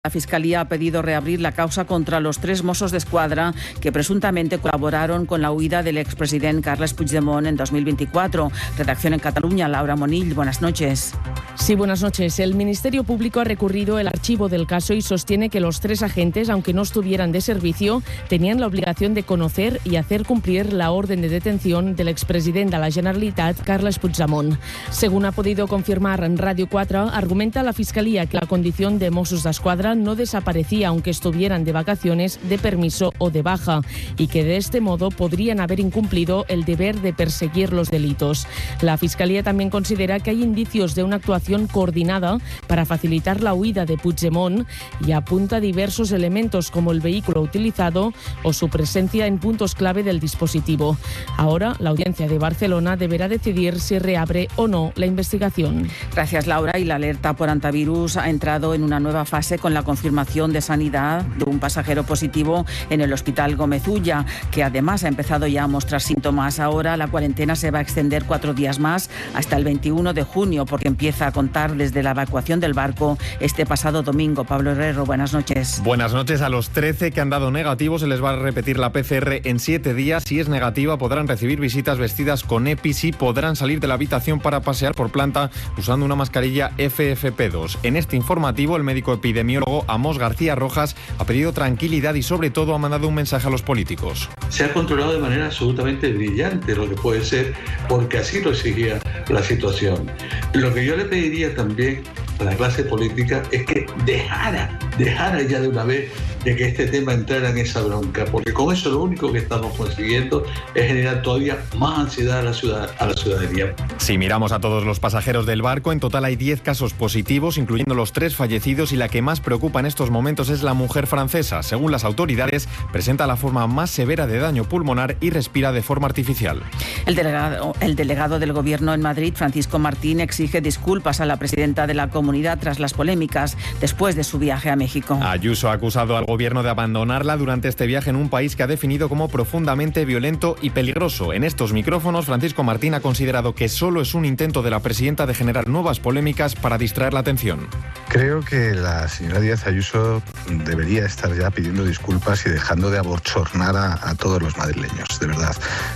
La Fiscalía ha pedido reabrir la causa contra los 3 Mossos d'Esquadra que presuntamente colaboraron con la huida del expresidente Carles Puigdemont en 2024. Redacción en Cataluña, Laura Monill, buenas noches. Sí, buenas noches. El Ministerio Público ha recurrido el archivo del caso y sostiene que los 3 agentes, aunque no estuvieran de servicio, tenían la obligación de conocer y hacer cumplir la orden de detención del expresidente de la Generalitat, Carles Puigdemont. Según ha podido confirmar en Radio 4, argumenta la Fiscalía que la condición de Mossos d'Esquadra no desaparecía aunque estuvieran de vacaciones, de permiso o de baja, y que de este modo podrían haber incumplido el deber de perseguir los delitos. La Fiscalía también considera que hay indicios de una actuación coordinada para facilitar la huida de Puigdemont y apunta diversos elementos como el vehículo utilizado o su presencia en puntos clave del dispositivo. Ahora, la Audiencia de Barcelona deberá decidir si reabre o no la investigación. Gracias, Laura. Y la alerta por antivirus ha entrado en una nueva fase con la confirmación de sanidad de un pasajero positivo en el Hospital Gómez Ulla, que además ha empezado ya a mostrar síntomas. Ahora la cuarentena se va a extender 4 días más hasta el 21 de junio, porque empieza a contar desde la evacuación del barco este pasado domingo. Pablo Herrero, buenas noches. Buenas noches. A los 13 que han dado negativo se les va a repetir la PCR en 7 días. Si es negativa, podrán recibir visitas vestidas con EPI y podrán salir de la habitación para pasear por planta usando una mascarilla FFP2. En este informativo, el médico epidemiólogo Amos García Rojas ha pedido tranquilidad y sobre todo ha mandado un mensaje a los políticos. Se ha controlado de manera absolutamente brillante lo que puede ser, porque así lo exigía la situación. Lo que yo le pediría también a la clase política es que dejara ya de una vez de que este tema entrara en esa bronca, porque con eso lo único que estamos consiguiendo es generar todavía más ansiedad a la ciudadanía. Si miramos a todos los pasajeros del barco, en total hay 10 casos positivos, incluyendo los 3 fallecidos, y la que más preocupa en estos momentos es la mujer francesa. Según las autoridades, presenta la forma más severa de daño pulmonar y respira de forma artificial. El delegado del Gobierno en Madrid, Francisco Martín, exige disculpas a la presidenta de la comunidad tras las polémicas después de su viaje a México. Ayuso ha acusado al Gobierno de abandonarla durante este viaje en un país que ha definido como profundamente violento y peligroso. En estos micrófonos, Francisco Martín ha considerado que solo es un intento de la presidenta de generar nuevas polémicas para distraer la atención. Creo que la señora Díaz Ayuso debería estar ya pidiendo disculpas y dejando de abochornar a todos los madrileños, de verdad.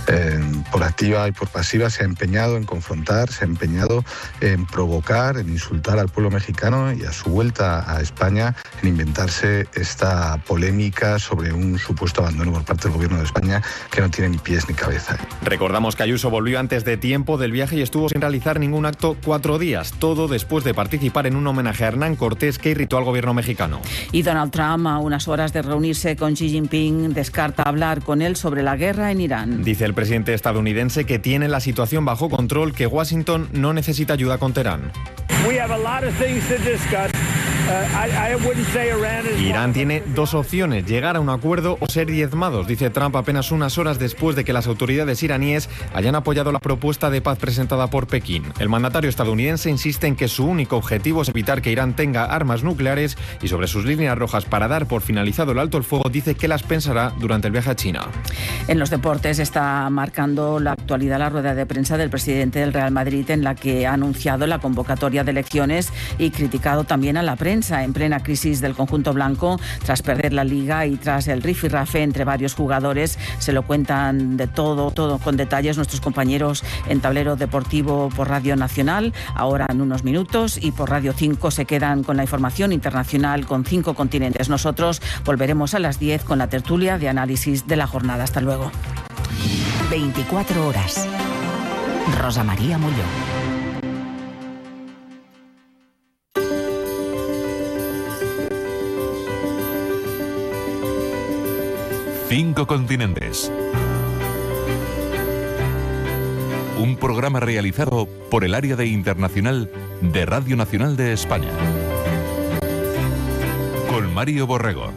Por activa y por pasiva se ha empeñado en confrontar, se ha empeñado en provocar, en insultar al pueblo mexicano y a su vuelta a España en inventarse esta polémica sobre un supuesto abandono por parte del Gobierno de España que no tiene ni pies ni cabeza. Recordamos que Ayuso volvió antes de tiempo del viaje y estuvo sin realizar ningún acto 4 días, todo después de participar en un homenaje a Hernán Cortés que irritó al Gobierno mexicano. Y Donald Trump, a unas horas de reunirse con Xi Jinping, descarta hablar con él sobre la guerra en Irán. Dice el presidente estadounidense que tiene la situación bajo control, que Washington no necesita ayuda con Teherán. Irán tiene 2 opciones, llegar a un acuerdo o ser diezmados, dice Trump apenas unas horas después de que las autoridades iraníes hayan apoyado la propuesta de paz presentada por Pekín. El mandatario estadounidense insiste en que su único objetivo es evitar que Irán tenga armas nucleares y sobre sus líneas rojas para dar por finalizado el alto el fuego dice que las pensará durante el viaje a China. En los deportes está marcando la actualidad la rueda de prensa del presidente del Real Madrid, en la que ha anunciado la convocatoria de elecciones y criticado también a la prensa en plena crisis del conjunto blanco tras perder la Liga y tras el rifirrafe entre varios jugadores. Se lo cuentan de todo con detalles nuestros compañeros en Tablero Deportivo por Radio Nacional, ahora en unos minutos, y por Radio 5 se quedan con la información internacional con 5 continentes. Nosotros volveremos a las 10 con la tertulia de análisis de la jornada. Hasta luego. 24 horas. Rosa María Molló. Cinco continentes. Un programa realizado por el área de internacional de Radio Nacional de España. Con Mario Borrego.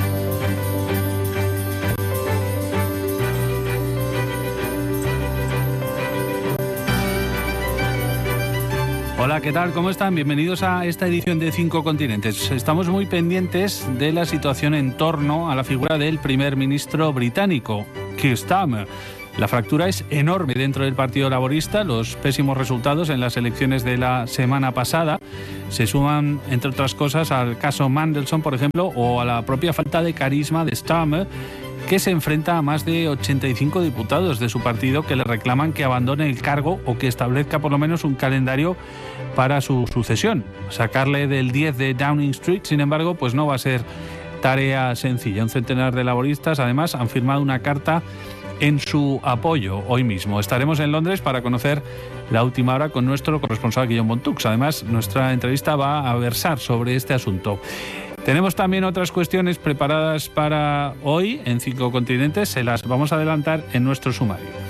Hola, ¿qué tal? ¿Cómo están? Bienvenidos a esta edición de Cinco Continentes. Estamos muy pendientes de la situación en torno a la figura del primer ministro británico, Keir Starmer. La fractura es enorme dentro del Partido Laborista. Los pésimos resultados en las elecciones de la semana pasada se suman, entre otras cosas, al caso Mandelson, por ejemplo, o a la propia falta de carisma de Starmer, que se enfrenta a más de 85 diputados de su partido que le reclaman que abandone el cargo o que establezca por lo menos un calendario para su sucesión. Sacarle del 10 de Downing Street, sin embargo, pues no va a ser tarea sencilla. Un centenar de laboristas, además, han firmado una carta en su apoyo hoy mismo. Estaremos en Londres para conocer la última hora con nuestro corresponsal Guillaume Bontux. Además, nuestra entrevista va a versar sobre este asunto. Tenemos también otras cuestiones preparadas para hoy en 5 continentes. Se las vamos a adelantar en nuestro sumario.